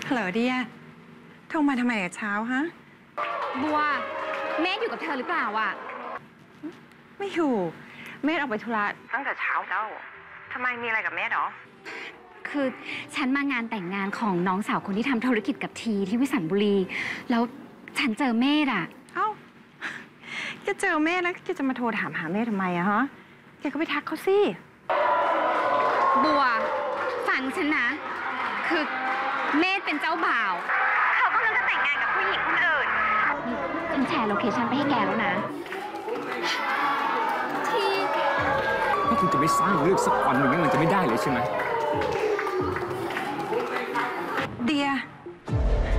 ฮัลโหลเดียโทรมาทำไมเช้าฮะบัวเมธอยู่กับเธอหรือเปล่าอ่ะไม่อยู่เมธออกไปธุระตั้งแต่เช้าแล้วทำไมมีอะไรกับเมธหรอคือฉันมางานแต่งงานของน้องสาวคนที่ทำธุรกิจกับทีที่วิสันบุรีแล้วฉันเจอเมธอ่ะเอ้าแกเจอเมธแล้วแกจะมาโทรถามหาเมธทำไมอะฮะแกก็ไปทักเขาสิบัวฟังฉันนะคือเมธเป็นเจ้าบ่าวเขากำลังจะแต่งงานกับผู้หญิงคนอื่นฉันแชร์โลเคชั่นไปให้แกแล้วนะที่ถ้าคุณจะไม่สร้างเรื่องสักวันหนึ่งมันจะไม่ได้เลยใช่ไหม